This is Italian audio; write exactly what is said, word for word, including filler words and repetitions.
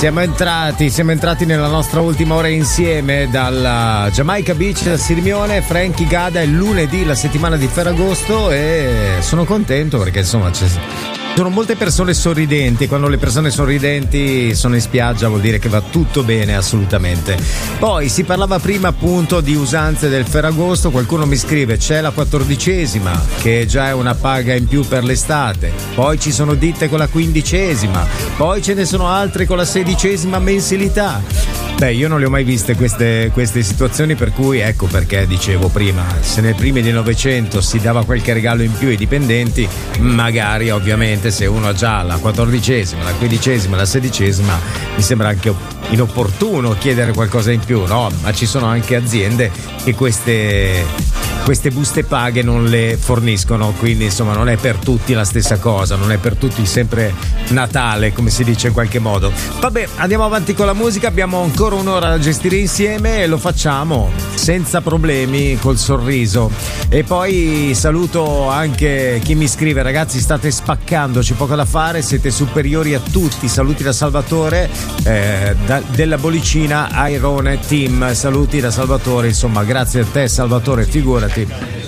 Siamo entrati, siamo entrati nella nostra ultima ora insieme dalla Jamaica Beach da Sirmione. Frankie Gada è lunedì, la settimana di Ferragosto, e sono contento perché insomma c'è, sono molte persone sorridenti. Quando le persone sorridenti sono in spiaggia vuol dire che va tutto bene, assolutamente. Poi si parlava prima appunto di usanze del Ferragosto. Qualcuno mi scrive: c'è la quattordicesima che già è una paga in più per l'estate, poi ci sono ditte con la quindicesima, poi ce ne sono altre con la sedicesima mensilità. Beh, io non le ho mai viste queste, queste situazioni, per cui ecco perché dicevo prima, se nel primi del Novecento si dava qualche regalo in più ai dipendenti, magari ovviamente se uno ha già la quattordicesima, la quindicesima, la sedicesima, mi sembra anche inopportuno chiedere qualcosa in più, no? Ma ci sono anche aziende che queste, queste buste paghe non le forniscono, quindi insomma non è per tutti la stessa cosa, non è per tutti sempre Natale, come si dice in qualche modo. Vabbè, andiamo avanti con la musica, abbiamo ancora un'ora da gestire insieme e lo facciamo senza problemi, col sorriso. E poi saluto anche chi mi scrive: ragazzi, state spaccando, c'è poco da fare, siete superiori a tutti. Saluti da Salvatore, eh, da, della Bollicina Airone Team. Saluti da Salvatore, insomma, grazie a te Salvatore, figurati.